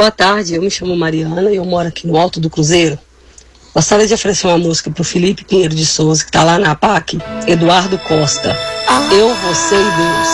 Boa tarde, eu me chamo Mariana e eu moro aqui no Alto do Cruzeiro. Gostaria de oferecer uma música pro Felipe Pinheiro de Souza, que tá lá na APAC, Eduardo Costa. Eu, Você e Deus.